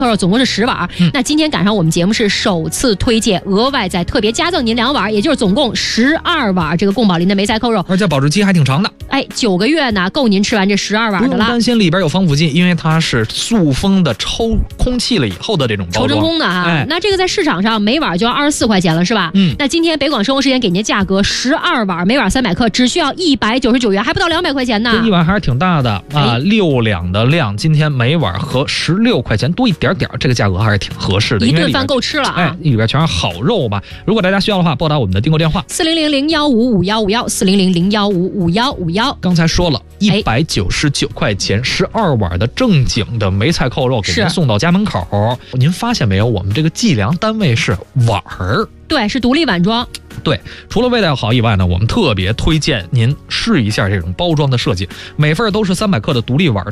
扣肉总共是10碗。那今天赶上我们节目是首次推荐，额外再特别加赠您2碗，也就是总共12碗这个宫保林的梅菜扣肉， 而且保质期还挺长的。 9个月呢，够您吃完这12碗的了。 不用担心里边有防腐剂，因为它是塑封的，抽空气了以后的这种包装。 抽真空的哈。那这个在市场上每碗就要24块钱了，是吧？那今天北广生活时间给您价格12碗，每碗300克，只需要199元，还不到200块钱呢。 这一碗还是挺大的啊，6两的量，今天每碗和16块钱多一点点，这个价格还是挺合适的， 一顿饭够吃了啊！ 里边全是好肉吧。如果大家需要的话，拨打我们的订购电话 400-015-5151，400-015-5151。 刚才说了，199块钱12碗的正经的梅菜扣肉给您送到家门口。您发现没有，我们这个计量单位是碗儿。 对，是独立碗装。 对，除了味道好以外呢，我们特别推荐您试一下这种包装的设计，每份都是300克的独立碗。